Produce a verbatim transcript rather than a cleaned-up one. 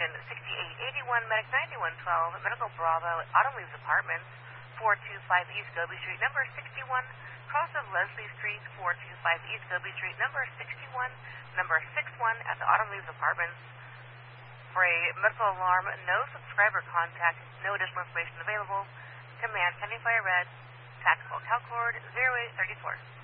Michigan, sixty-eight eighty-one, Medic ninety-one twelve, Medical Bravo, Autumn Leaves Apartments, four two five East Goby Street, number sixty-one, cross of Leslie Street, four two five East Goby Street, number sixty-one, number sixty-one at the Autumn Leaves Apartments. For a medical alarm, no subscriber contact, no additional information available. Command County Fire Red, Tactical Calcord zero eight three four.